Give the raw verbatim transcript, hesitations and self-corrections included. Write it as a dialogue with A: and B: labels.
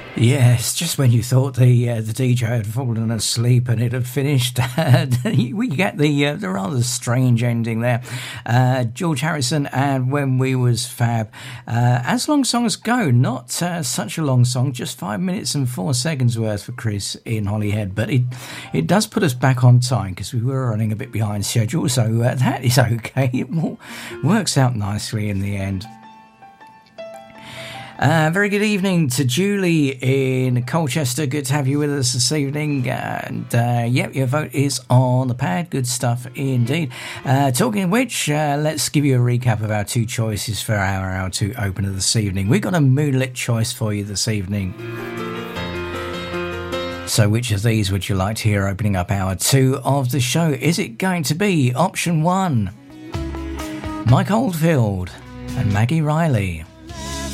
A: Yes, just when you thought the uh, the D J had fallen asleep and it had finished, we get the uh, the rather strange ending there. Uh, George Harrison and When We Was Fab. Uh, as long songs go, not uh, such a long song, just five minutes and four seconds worth for Chris in Holyhead, but it it does put us back on time because we were running a bit behind schedule, so uh, that is okay. It w- works out nicely in the end. Uh, very good evening to Julie in Colchester. Good to have you with us this evening. And uh, yep, your vote is on the pad. Good stuff indeed. Uh, talking of which, uh, let's give you a recap of our two choices for our hour two opener this evening. We've got a moonlit choice for you this evening. So which of these would you like to hear opening up hour two of the show? Is it going to be option one, Mike Oldfield and Maggie Riley?